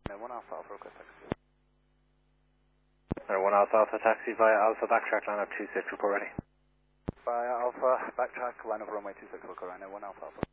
1 Alpha Alpha, request taxi. Runway 1 Alpha Alpha taxi via Alpha backtrack line up 26, report ready. Via Alpha, backtrack, line over runway 26, local runway 1 Alpha Alpha.